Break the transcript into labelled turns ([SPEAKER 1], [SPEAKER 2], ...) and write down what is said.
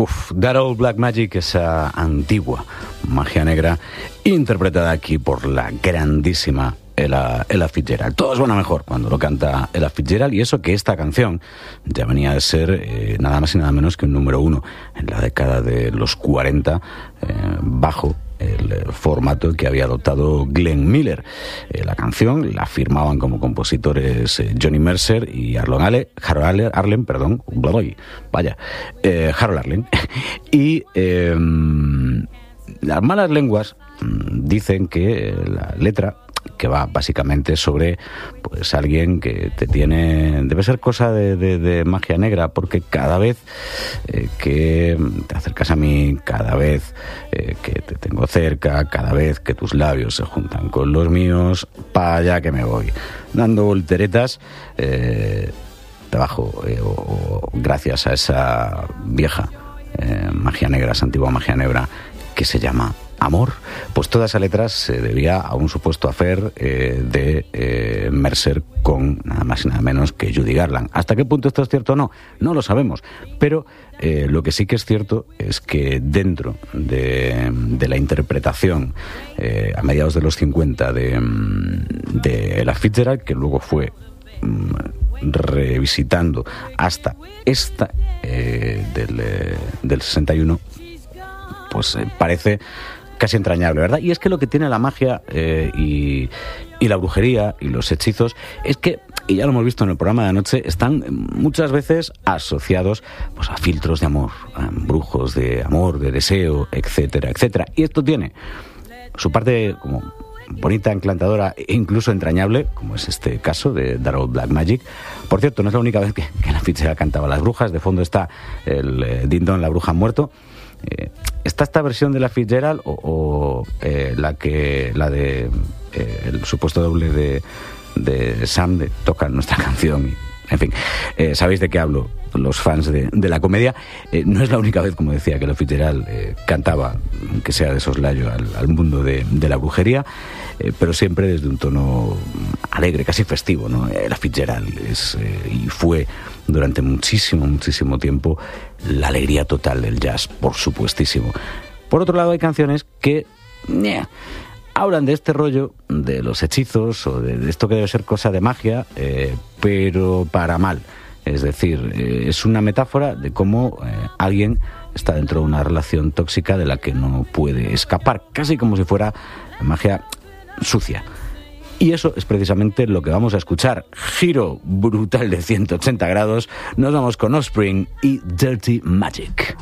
[SPEAKER 1] That Old Black Magic, esa antigua magia negra, interpretada aquí por la grandísima Ella Fitzgerald. Todo suena mejor cuando lo canta Ella Fitzgerald, y eso que esta canción ya venía de ser nada más y nada menos que un número 1 en la década de los 40, bajo el formato que había adoptado Glenn Miller. La canción la firmaban como compositores Johnny Mercer y Harold Arlen. Y las malas lenguas dicen que la letra, que va básicamente sobre pues alguien que te tiene, debe ser cosa de magia negra, porque cada vez que te acercas a mí, cada vez que te tengo cerca, cada vez que tus labios se juntan con los míos, para allá que me voy dando volteretas debajo, o gracias a esa vieja magia negra, esa antigua magia negra que se llama amor. Pues toda esa letra se debía a un supuesto affair de Mercer con nada más y nada menos que Judy Garland. ¿Hasta qué punto esto es cierto o no? No lo sabemos, pero lo que sí que es cierto es que dentro de la interpretación a mediados de los 50 de Ella Fitzgerald, que luego fue revisitando hasta esta del 61, pues parece casi entrañable, ¿verdad? Y es que lo que tiene la magia y la brujería y los hechizos es que, y ya lo hemos visto en el programa de anoche, están muchas veces asociados pues a filtros de amor, a brujos de amor, de deseo, etcétera, etcétera. Y esto tiene su parte como bonita, encantadora e incluso entrañable, como es este caso de That Old Black Magic. Por cierto, no es la única vez que la Fitzgerald cantaba las brujas. De fondo está el Din Don, la bruja muerto. ¿Está esta versión de la Fitzgerald o la de el supuesto doble de Sam toca nuestra canción? En fin, sabéis de qué hablo los fans de la comedia. No es la única vez, como decía, que la Fitzgerald cantaba, aunque sea de soslayo, al mundo de la brujería, pero siempre desde un tono alegre, casi festivo, ¿no? La Fitzgerald es y fue durante muchísimo tiempo la alegría total del jazz, por supuestísimo. Por otro lado, hay canciones que hablan de este rollo de los hechizos o de esto que debe ser cosa de magia, pero para mal. Es decir, es una metáfora de cómo alguien está dentro de una relación tóxica de la que no puede escapar, casi como si fuera magia sucia. Y eso es precisamente lo que vamos a escuchar. Giro brutal de 180 grados. Nos vamos con Offspring y Dirty Magic.